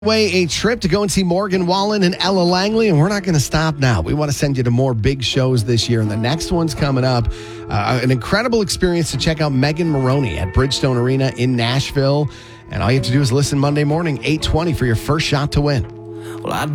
A trip to go and see Morgan Wallen and Ella Langley, and we're not going to stop now. We want to send you to more big shows this year, and the next one's coming up. An incredible experience to check out Megan Moroney at Bridgestone Arena in Nashville, and all you have to do is listen Monday morning, 8:20 for your first shot to win. Well,